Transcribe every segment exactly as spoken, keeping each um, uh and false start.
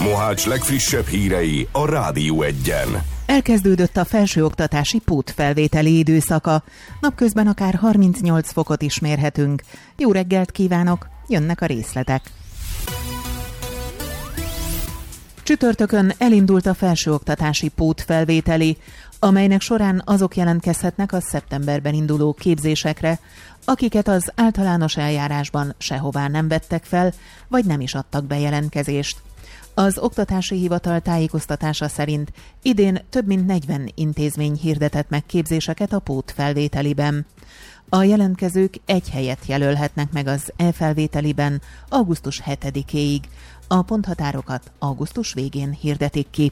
Mohács legfrissebb hírei a Rádió Egyen. Elkezdődött a felsőoktatási pótfelvételi időszaka. Napközben akár harmincnyolc fokot is mérhetünk. Jó reggelt kívánok, jönnek a részletek. Csütörtökön elindult a felsőoktatási pótfelvételi, amelynek során azok jelentkezhetnek a szeptemberben induló képzésekre, akiket az általános eljárásban sehová nem vettek fel, vagy nem is adtak be jelentkezést. Az Oktatási Hivatal tájékoztatása szerint idén több mint negyven intézmény hirdetett meg képzéseket a pótfelvételiben. A jelentkezők egy helyet jelölhetnek meg az e-felvételiben augusztus hetedikéig. A ponthatárokat augusztus végén hirdetik ki.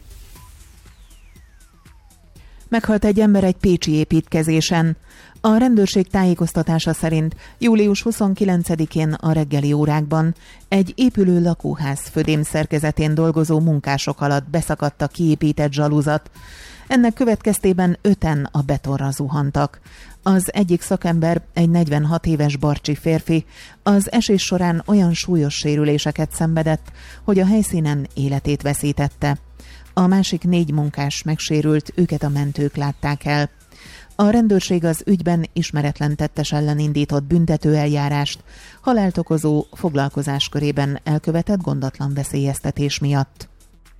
Meghalt egy ember egy pécsi építkezésen. A rendőrség tájékoztatása szerint július huszonkilencedikén a reggeli órákban egy épülő lakóház födém szerkezetén dolgozó munkások alatt beszakadt a kiépített zsaluzat. Ennek következtében öten a betonra zuhantak. Az egyik szakember, egy negyvenhat éves barcsi férfi, az esés során olyan súlyos sérüléseket szenvedett, hogy a helyszínen életét veszítette. A másik négy munkás megsérült, őket a mentők látták el. A rendőrség az ügyben ismeretlen tettes ellen indított büntetőeljárást halált okozó foglalkozás körében elkövetett gondatlan veszélyeztetés miatt.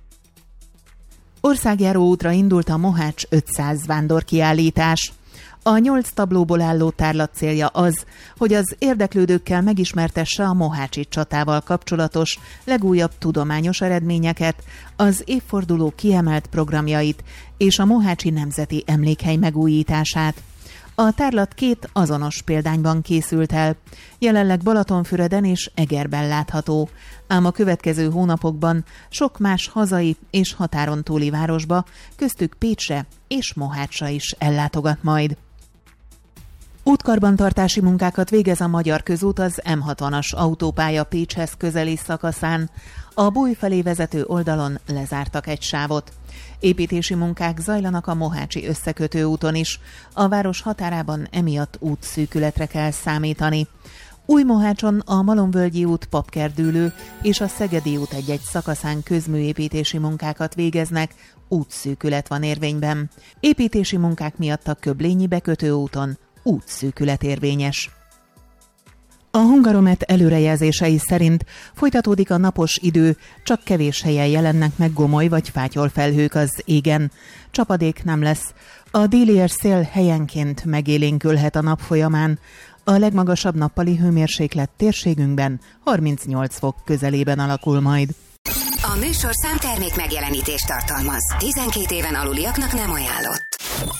Országjáró útra indult a Mohács ötszáz vándorkiállítás. A nyolc tablóból álló tárlat célja az, hogy az érdeklődőkkel megismertesse a mohácsi csatával kapcsolatos legújabb tudományos eredményeket, az évforduló kiemelt programjait és a mohácsi nemzeti emlékhely megújítását. A tárlat két azonos példányban készült el, jelenleg Balatonfüreden és Egerben látható, ám a következő hónapokban sok más hazai és határon túli városba, köztük Pécsre és Mohácsra is ellátogat majd. Útkarbantartási munkákat végez a Magyar Közút az M hatvanas autópálya Pécshez közeli szakaszán. A Búj felé vezető oldalon lezártak egy sávot. Építési munkák zajlanak a mohácsi összekötő úton is. A város határában emiatt útszűkületre kell számítani. Újmohácson a Malomvölgyi út Papkerdülő és a Szegedi út egy-egy szakaszán közműépítési munkákat végeznek, útszűkület van érvényben. Építési munkák miatt a Köblényi bekötő úton útszűkület érvényes. A Hungaromet előrejelzései szerint folytatódik a napos idő, csak kevés helyen jelennek meg gomoly vagy fátyolfelhők az égen. Csapadék nem lesz. A délies szél helyenként megélénkülhet a nap folyamán. A legmagasabb nappali hőmérséklet térségünkben harmincnyolc fok közelében alakul majd. A műsorszám termék megjelenítést tartalmaz. tizenkét éven aluliaknak nem ajánlott.